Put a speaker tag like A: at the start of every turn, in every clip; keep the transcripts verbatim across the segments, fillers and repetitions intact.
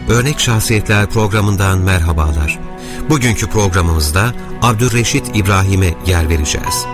A: Örnek Şahsiyetler programından merhabalar. Bugünkü programımızda Abdülreşit İbrahim'e yer vereceğiz.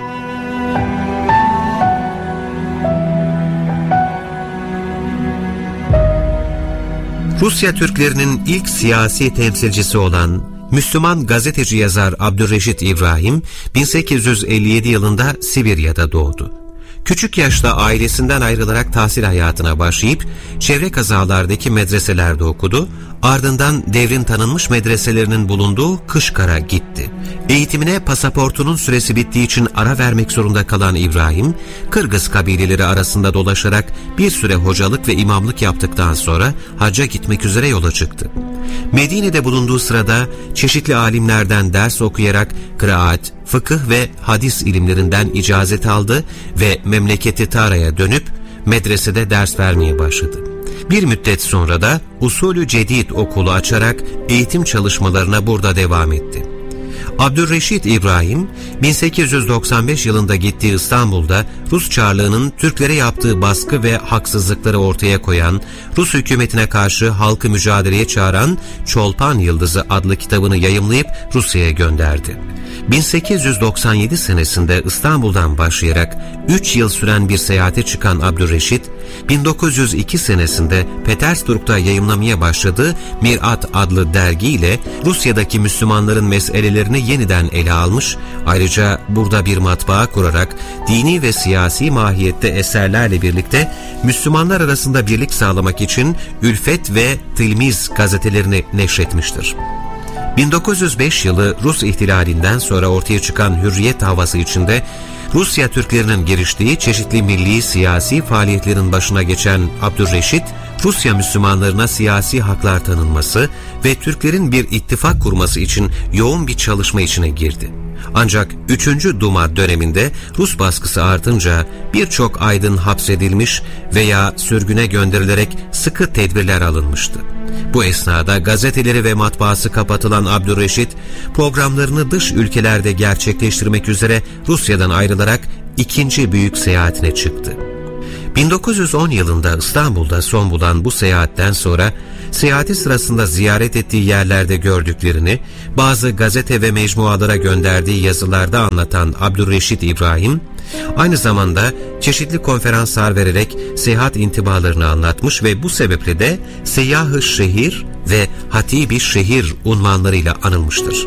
A: Rusya Türklerinin ilk siyasi temsilcisi olan Müslüman gazeteci yazar Abdülreşit İbrahim, bin sekiz yüz elli yedi yılında Sibirya'da doğdu. Küçük yaşta ailesinden ayrılarak tahsil hayatına başlayıp çevre kazalardaki medreselerde okudu, ardından devrin tanınmış medreselerinin bulunduğu Kışkar'a gitti. Eğitimine pasaportunun süresi bittiği için ara vermek zorunda kalan İbrahim, Kırgız kabileleri arasında dolaşarak bir süre hocalık ve imamlık yaptıktan sonra hacca gitmek üzere yola çıktı. Medine'de bulunduğu sırada çeşitli alimlerden ders okuyarak kıraat, fıkıh ve hadis ilimlerinden icazet aldı ve memleketi Tara'ya dönüp medresede ders vermeye başladı. Bir müddet sonra da Usulü Cedid okulu açarak eğitim çalışmalarına burada devam etti. Abdülreşit İbrahim, bin sekiz yüz doksan beş yılında gittiği İstanbul'da Rus Çarlığı'nın Türklere yaptığı baskı ve haksızlıkları ortaya koyan, Rus hükümetine karşı halkı mücadeleye çağıran Çolpan Yıldızı adlı kitabını yayımlayıp Rusya'ya gönderdi. bin sekiz yüz doksan yedi senesinde İstanbul'dan başlayarak üç yıl süren bir seyahate çıkan Abdülreşit, bin dokuz yüz iki senesinde Petersburg'da yayımlamaya başladığı Mirat adlı dergiyle Rusya'daki Müslümanların meselelerini yeniden ele almış, ayrıca burada bir matbaa kurarak dini ve siyasi mahiyette eserlerle birlikte Müslümanlar arasında birlik sağlamak için Ülfet ve Tilmiz gazetelerini neşretmiştir. bin dokuz yüz beş yılı Rus ihtilalinden sonra ortaya çıkan hürriyet havası içinde Rusya Türklerinin giriştiği çeşitli milli siyasi faaliyetlerin başına geçen Abdülreşit, Rusya Müslümanlarına siyasi haklar tanınması ve Türklerin bir ittifak kurması için yoğun bir çalışma içine girdi. Ancak üçüncü Duma döneminde Rus baskısı artınca birçok aydın hapsedilmiş veya sürgüne gönderilerek sıkı tedbirler alınmıştı. Bu esnada gazeteleri ve matbaası kapatılan Abdülreşit, programlarını dış ülkelerde gerçekleştirmek üzere Rusya'dan ayrılarak ikinci büyük seyahatine çıktı. bin dokuz yüz on yılında İstanbul'da son bulan bu seyahatten sonra seyahati sırasında ziyaret ettiği yerlerde gördüklerini bazı gazete ve mecmualara gönderdiği yazılarda anlatan Abdülreşit İbrahim, aynı zamanda çeşitli konferanslar vererek seyahat intibalarını anlatmış ve bu sebeple de Seyyah-ı Şehir ve Hatib-i Şehir unvanlarıyla anılmıştır.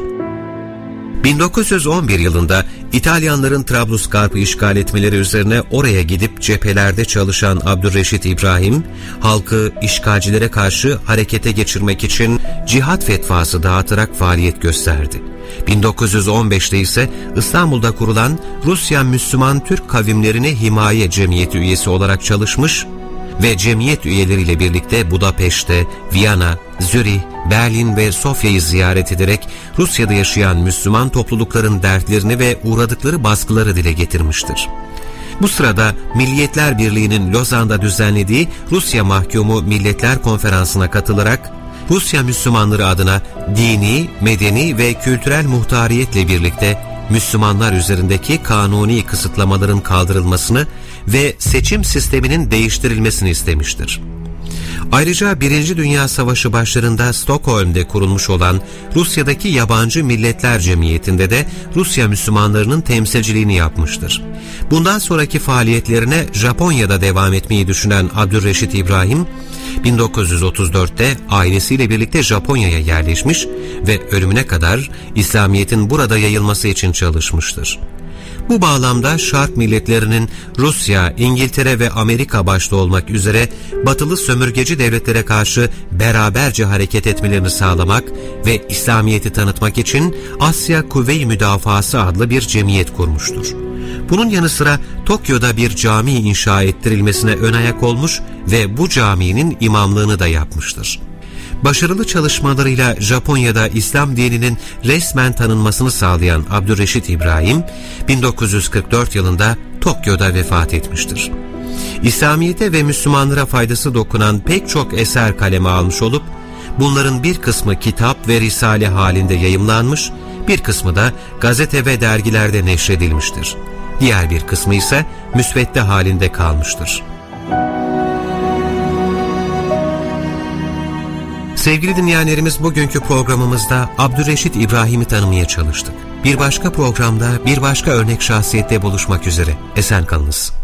A: bin dokuz yüz on bir yılında İtalyanların Trablusgarp'ı işgal etmeleri üzerine oraya gidip cephelerde çalışan Abdülreşit İbrahim, halkı işgalcilere karşı harekete geçirmek için cihat fetvası dağıtarak faaliyet gösterdi. bin dokuz yüz on beşte ise İstanbul'da kurulan Rusya Müslüman Türk Kavimlerine Himaye Cemiyeti üyesi olarak çalışmış ve cemiyet üyeleriyle birlikte Budapeşte, Viyana, Zürih, Berlin ve Sofya'yı ziyaret ederek Rusya'da yaşayan Müslüman toplulukların dertlerini ve uğradıkları baskıları dile getirmiştir. Bu sırada Milliyetler Birliği'nin Lozan'da düzenlediği Rusya Mahkumu Milletler Konferansı'na katılarak Rusya Müslümanları adına dini, medeni ve kültürel muhtariyetle birlikte Müslümanlar üzerindeki kanuni kısıtlamaların kaldırılmasını ve seçim sisteminin değiştirilmesini istemiştir. Ayrıca Birinci Dünya Savaşı başlarında Stockholm'de kurulmuş olan Rusya'daki Yabancı Milletler Cemiyeti'nde de Rusya Müslümanlarının temsilciliğini yapmıştır. Bundan sonraki faaliyetlerine Japonya'da devam etmeyi düşünen Abdülreşit İbrahim, bin dokuz yüz otuz dörtte ailesiyle birlikte Japonya'ya yerleşmiş ve ölümüne kadar İslamiyet'in burada yayılması için çalışmıştır. Bu bağlamda Şark milletlerinin Rusya, İngiltere ve Amerika başta olmak üzere batılı sömürgeci devletlere karşı beraberce hareket etmelerini sağlamak ve İslamiyet'i tanıtmak için Asya Kuvve-i Müdafası adlı bir cemiyet kurmuştur. Bunun yanı sıra Tokyo'da bir cami inşa ettirilmesine ön ayak olmuş ve bu caminin imamlığını da yapmıştır. Başarılı çalışmalarıyla Japonya'da İslam dininin resmen tanınmasını sağlayan Abdülreşit İbrahim, bin dokuz yüz kırk dört yılında Tokyo'da vefat etmiştir. İslamiyete ve Müslümanlara faydası dokunan pek çok eser kaleme almış olup, bunların bir kısmı kitap ve risale halinde yayımlanmış, bir kısmı da gazete ve dergilerde neşredilmiştir. Diğer bir kısmı ise müsvedde halinde kalmıştır. Sevgili dinleyenlerimiz, bugünkü programımızda Abdülreşit İbrahim'i tanımaya çalıştık. Bir başka programda bir başka örnek şahsiyette buluşmak üzere. Esen kalınız.